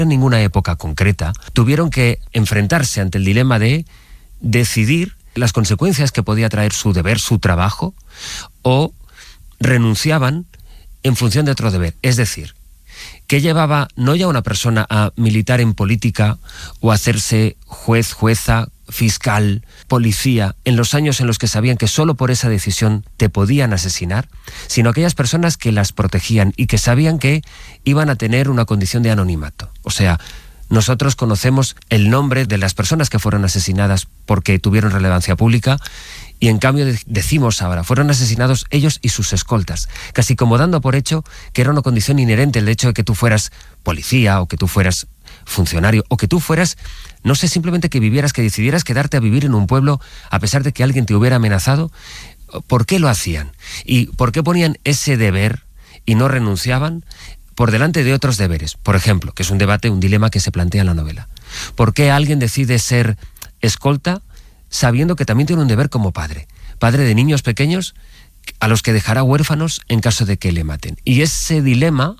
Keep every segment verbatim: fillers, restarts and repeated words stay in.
en ninguna época concreta, tuvieron que enfrentarse ante el dilema de decidir las consecuencias que podía traer su deber, su trabajo, o renunciaban en función de otro deber. Es decir, ¿qué llevaba no ya una persona a militar en política o a hacerse juez, jueza, fiscal, policía, en los años en los que sabían que solo por esa decisión te podían asesinar, sino aquellas personas que las protegían y que sabían que iban a tener una condición de anonimato? O sea, nosotros conocemos el nombre de las personas que fueron asesinadas porque tuvieron relevancia pública, y en cambio decimos ahora, fueron asesinados ellos y sus escoltas, casi como dando por hecho que era una condición inherente el hecho de que tú fueras policía o que tú fueras funcionario o que tú fueras, no sé, simplemente que vivieras, que decidieras quedarte a vivir en un pueblo a pesar de que alguien te hubiera amenazado. ¿Por qué lo hacían? ¿Y por qué ponían ese deber y no renunciaban por delante de otros deberes? Por ejemplo, que es un debate, un dilema que se plantea en la novela. ¿Por qué alguien decide ser escolta sabiendo que también tiene un deber como padre? Padre de niños pequeños a los que dejará huérfanos en caso de que le maten. Y ese dilema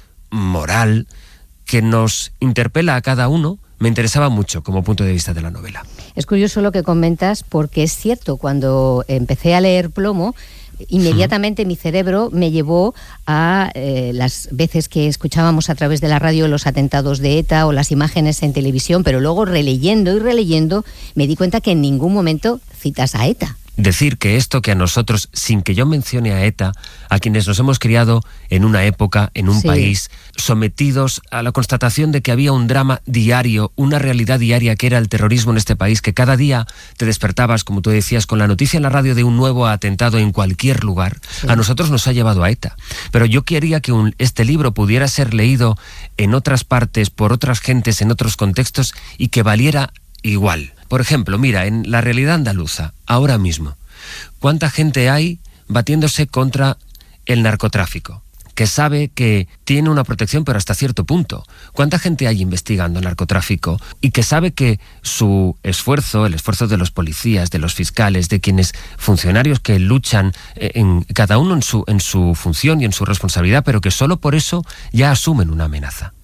moral que nos interpela a cada uno me interesaba mucho como punto de vista de la novela. Es curioso lo que comentas, porque es cierto, cuando empecé a leer Plomo, inmediatamente mi cerebro me llevó a eh, las veces que escuchábamos a través de la radio los atentados de ETA o las imágenes en televisión, pero luego releyendo y releyendo me di cuenta que en ningún momento citas a ETA. Decir que esto que a nosotros, sin que yo mencione a ETA, a quienes nos hemos criado en una época, en un sí. país, sometidos a la constatación de que había un drama diario, una realidad diaria que era el terrorismo en este país, que cada día te despertabas, como tú decías, con la noticia en la radio de un nuevo atentado en cualquier lugar, sí. a nosotros nos ha llevado a ETA. Pero yo quería que un, este libro pudiera ser leído en otras partes, por otras gentes, en otros contextos, y que valiera igual. Por ejemplo, mira, en la realidad andaluza, ahora mismo, ¿cuánta gente hay batiéndose contra el narcotráfico? Que sabe que tiene una protección, pero hasta cierto punto. ¿Cuánta gente hay investigando el narcotráfico y que sabe que su esfuerzo, el esfuerzo de los policías, de los fiscales, de quienes funcionarios que luchan en cada uno en su, en su función y en su responsabilidad, pero que solo por eso ya asumen una amenaza?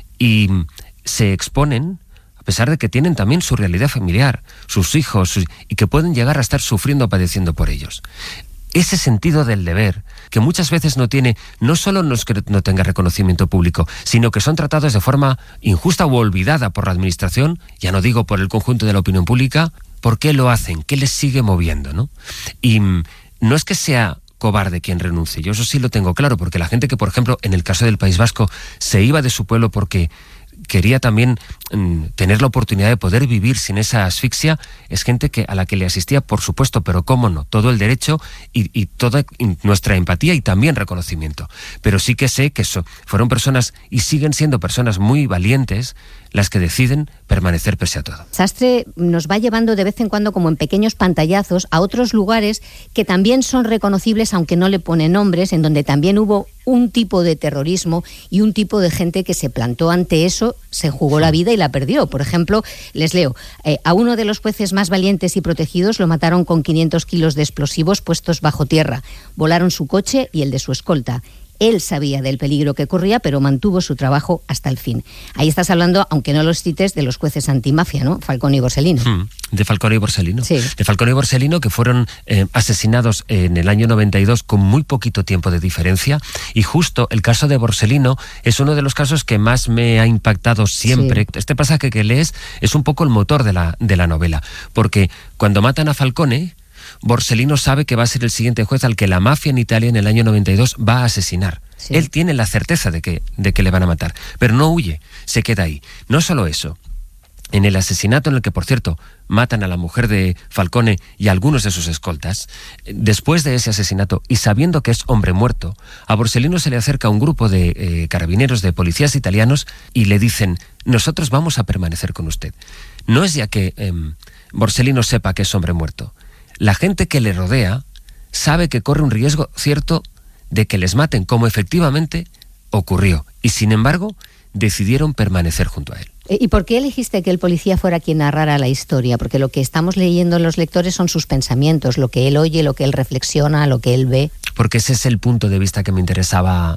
Y se exponen, a pesar de que tienen también su realidad familiar, sus hijos, sus, y que pueden llegar a estar sufriendo o padeciendo por ellos. Ese sentido del deber, que muchas veces no tiene, no solo no es que no tenga reconocimiento público, sino que son tratados de forma injusta o olvidada por la administración, ya no digo por el conjunto de la opinión pública. ¿Por qué lo hacen? ¿Qué les sigue moviendo, no? Y no es que sea cobarde quien renuncie, yo eso sí lo tengo claro, porque la gente que, por ejemplo, en el caso del País Vasco, se iba de su pueblo porque quería también mm, tener la oportunidad de poder vivir sin esa asfixia, es gente que a la que le asistía, por supuesto, pero cómo no, todo el derecho y, y toda nuestra empatía y también reconocimiento. Pero sí que sé que so, fueron personas y siguen siendo personas muy valientes las que deciden permanecer pese a todo. Sastre nos va llevando de vez en cuando, como en pequeños pantallazos, a otros lugares que también son reconocibles, aunque no le pone nombres, en donde también hubo un tipo de terrorismo y un tipo de gente que se plantó ante eso, se jugó la vida y la perdió. Por ejemplo, les leo, eh, a uno de los jueces más valientes y protegidos lo mataron con quinientos kilos de explosivos puestos bajo tierra. Volaron su coche y el de su escolta. Él sabía del peligro que corría, pero mantuvo su trabajo hasta el fin. Ahí estás hablando, aunque no los cites, de los jueces antimafia, ¿no? Falcone y Borsellino. Hmm, de Falcone y Borsellino. Sí. De Falcone y Borsellino, que fueron eh, asesinados en el año noventa y dos con muy poquito tiempo de diferencia. Y justo el caso de Borsellino es uno de los casos que más me ha impactado siempre. Sí. Este pasaje que lees es un poco el motor de la, de la novela. Porque cuando matan a Falcone, Borsellino sabe que va a ser el siguiente juez al que la mafia en Italia en el año noventa y dos va a asesinar. Sí. Él tiene la certeza de que, de que le van a matar, pero no huye, se queda ahí. No solo eso, en el asesinato en el que, por cierto, matan a la mujer de Falcone y a algunos de sus escoltas, después de ese asesinato y sabiendo que es hombre muerto, a Borsellino se le acerca un grupo de eh, carabineros, de policías italianos, y le dicen: nosotros vamos a permanecer con usted. No es ya que eh, Borsellino sepa que es hombre muerto. La gente que le rodea sabe que corre un riesgo cierto de que les maten, como efectivamente ocurrió. Y sin embargo, decidieron permanecer junto a él. ¿Y por qué elegiste que el policía fuera quien narrara la historia? Porque lo que estamos leyendo los lectores son sus pensamientos, lo que él oye, lo que él reflexiona, lo que él ve. Porque ese es el punto de vista que me interesaba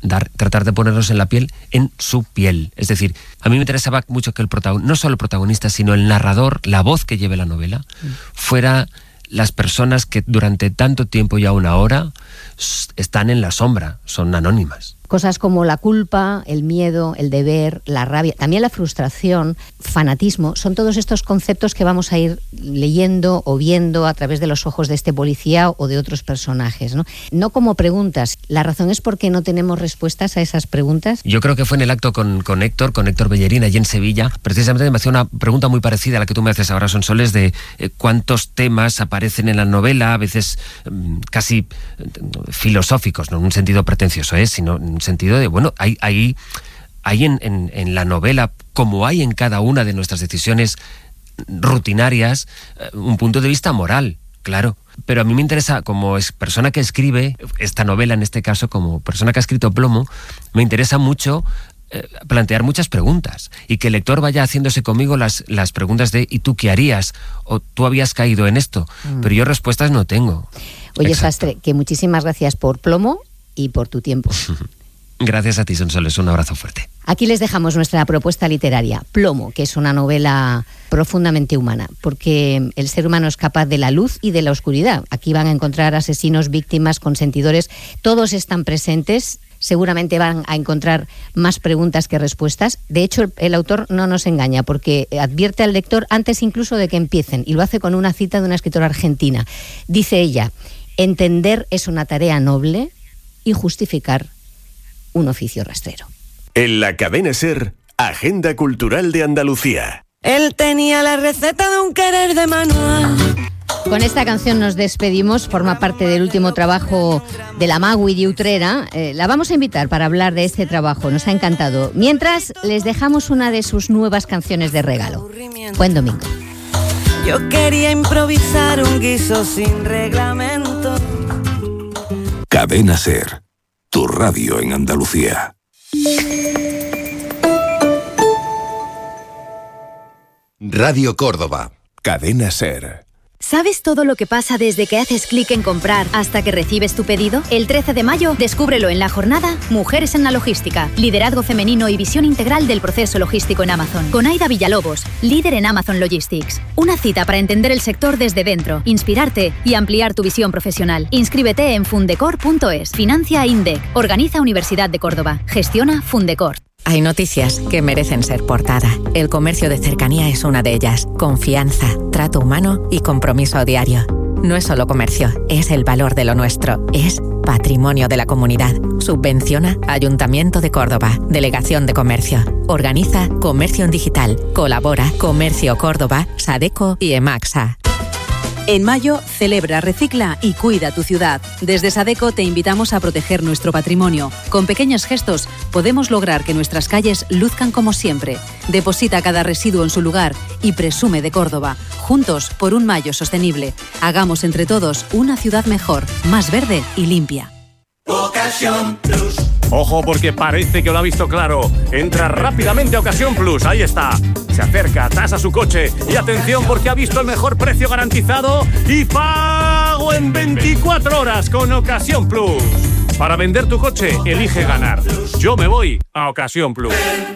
dar, tratar de ponernos en la piel, en su piel. Es decir, a mí me interesaba mucho que el protagonista, no solo el protagonista, sino el narrador, la voz que lleve la novela, mm. fuera las personas que durante tanto tiempo, ya una hora, están en la sombra, son anónimas. Cosas como la culpa, el miedo, el deber, la rabia, también la frustración, fanatismo, son todos estos conceptos que vamos a ir leyendo o viendo a través de los ojos de este policía o de otros personajes, ¿no? No como preguntas. ¿La razón es porque no tenemos respuestas a esas preguntas? Yo creo que fue en el acto con, con Héctor, con Héctor Bellerín, allí en Sevilla. Precisamente me hacía una pregunta muy parecida a la que tú me haces ahora, Sonsoles, de eh, cuántos temas aparecen en la novela, a veces eh, casi eh, filosóficos, no en un sentido pretencioso, ¿eh? sino en un sentido de, bueno, hay, hay, hay en, en, en la novela, como hay en cada una de nuestras decisiones rutinarias, un punto de vista moral, claro. Pero a mí me interesa, como es persona que escribe esta novela, en este caso, como persona que ha escrito Plomo, me interesa mucho eh, plantear muchas preguntas y que el lector vaya haciéndose conmigo las, las preguntas de ¿y tú qué harías? O ¿tú habías caído en esto? Mm. Pero yo respuestas no tengo. Oye, Exacto. Sastre, que muchísimas gracias por Plomo y por tu tiempo. Gracias a ti, Sonsoles. Un abrazo fuerte. Aquí les dejamos nuestra propuesta literaria, Plomo, que es una novela profundamente humana, porque el ser humano es capaz de la luz y de la oscuridad. Aquí van a encontrar asesinos, víctimas, consentidores, todos están presentes. Seguramente van a encontrar más preguntas que respuestas. De hecho, el, el autor no nos engaña, porque advierte al lector antes incluso de que empiecen, y lo hace con una cita de una escritora argentina. Dice ella: entender es una tarea noble y justificar un oficio rastrero. En la cadena SER, Agenda Cultural de Andalucía. Él tenía la receta de un querer de manual. Con esta canción nos despedimos, forma parte del último trabajo de la Magui de Utrera. Eh, la vamos a invitar para hablar de este trabajo, nos ha encantado. Mientras, les dejamos una de sus nuevas canciones de regalo. Buen domingo. Yo quería improvisar un guiso sin reglamento. Cadena SER, tu radio en Andalucía. Radio Córdoba, Cadena SER. ¿Sabes todo lo que pasa desde que haces clic en comprar hasta que recibes tu pedido? El trece de mayo, descúbrelo en la jornada Mujeres en la Logística, liderazgo femenino y visión integral del proceso logístico en Amazon. Con Aida Villalobos, líder en Amazon Logistics. Una cita para entender el sector desde dentro, inspirarte y ampliar tu visión profesional. Inscríbete en fundecor punto es. Financia INDEC. Organiza Universidad de Córdoba. Gestiona Fundecor. Hay noticias que merecen ser portada. El comercio de cercanía es una de ellas. Confianza, trato humano y compromiso diario. No es solo comercio, es el valor de lo nuestro. Es patrimonio de la comunidad. Subvenciona Ayuntamiento de Córdoba, Delegación de Comercio. Organiza Comercio en Digital. Colabora Comercio Córdoba, Sadeco y Emaxa. En mayo, celebra, recicla y cuida tu ciudad. Desde Sadeco te invitamos a proteger nuestro patrimonio. Con pequeños gestos podemos lograr que nuestras calles luzcan como siempre. Deposita cada residuo en su lugar y presume de Córdoba. Juntos por un mayo sostenible. Hagamos entre todos una ciudad mejor, más verde y limpia. Ocasión Plus. Ojo, porque parece que lo ha visto claro. Entra rápidamente a Ocasión Plus, ahí está. Se acerca, tasa su coche y atención porque ha visto el mejor precio garantizado y pago en veinticuatro horas con Ocasión Plus. Para vender tu coche, elige ganar. Yo me voy a Ocasión Plus.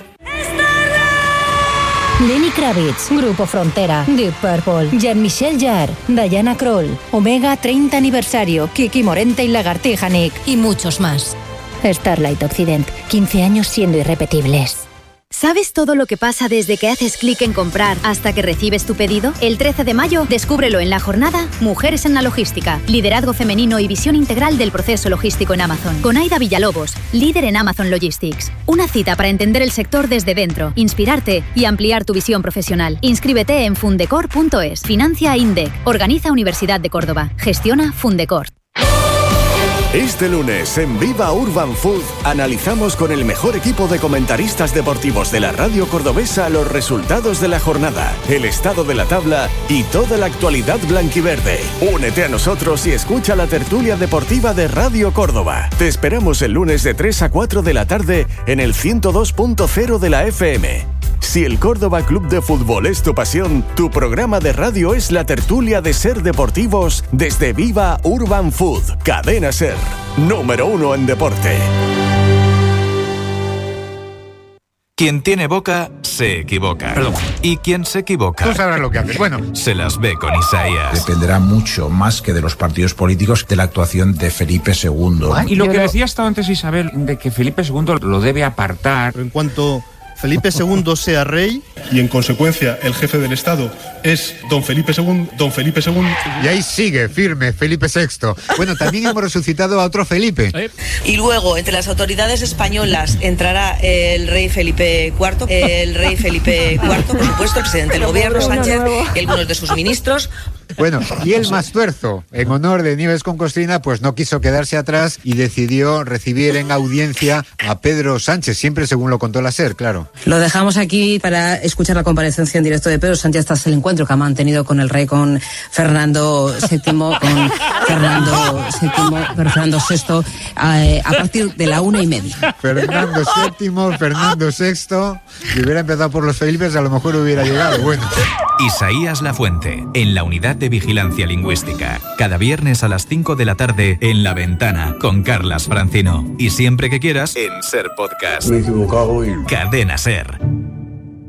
Lenny Kravitz, Grupo Frontera, Deep Purple, Jean-Michel Jarre, Diana Kroll, Omega treinta aniversario, Kiki Morente y Lagartija Nick y muchos más. Starlight Occident, quince años siendo irrepetibles. ¿Sabes todo lo que pasa desde que haces clic en comprar hasta que recibes tu pedido? El trece de mayo, descúbrelo en la jornada Mujeres en la Logística, liderazgo femenino y visión integral del proceso logístico en Amazon. Con Aida Villalobos, líder en Amazon Logistics. Una cita para entender el sector desde dentro, inspirarte y ampliar tu visión profesional. Inscríbete en fundecor punto es. Financia INDEC. Organiza Universidad de Córdoba. Gestiona Fundecor. Este lunes en Viva Urban Food analizamos con el mejor equipo de comentaristas deportivos de la radio cordobesa los resultados de la jornada, el estado de la tabla y toda la actualidad blanquiverde. Únete a nosotros y escucha la tertulia deportiva de Radio Córdoba. Te esperamos el lunes de tres a cuatro de la tarde en el ciento dos punto cero de la F M. Si el Córdoba Club de Fútbol es tu pasión, tu programa de radio es la tertulia de Ser Deportivos desde Viva Urban Food. Cadena Ser, número uno en deporte. Quien tiene boca, se equivoca. Perdón. Y quien se equivoca... Tú sabrás lo que haces. Bueno. Se las ve con Isaías. Dependerá mucho más que de los partidos políticos de la actuación de Felipe segundo. Y lo que decía hasta antes Isabel, de que Felipe segundo lo debe apartar. En cuanto Felipe segundo sea rey... Y en consecuencia el jefe del Estado es don Felipe segundo, don Felipe segundo... Y ahí sigue, firme, Felipe sexto. Bueno, también hemos resucitado a otro Felipe. Y luego, entre las autoridades españolas, entrará el rey Felipe cuarto, el rey Felipe cuarto, por supuesto, el presidente del gobierno, Sánchez, y algunos de sus ministros. Bueno, y el Mastuerzo, en honor de Nieves con Costrina, pues no quiso quedarse atrás y decidió recibir en audiencia a Pedro Sánchez, siempre según lo contó la SER, claro. Lo dejamos aquí para escuchar la comparecencia en directo de Pedro Sánchez tras el encuentro que ha mantenido con el rey, con Fernando séptimo, con Fernando séptimo, Fernando sexto, a, a partir de la una y media. Fernando séptimo, Fernando sexto, si hubiera empezado por los Felipes a lo mejor hubiera llegado, bueno. Isaías Lafuente, en la Unidad de Vigilancia Lingüística. Cada viernes a las cinco de la tarde en La Ventana con Carlas Francino. Y siempre que quieras en Ser Podcast. Me he equivocado y... Cadena Ser.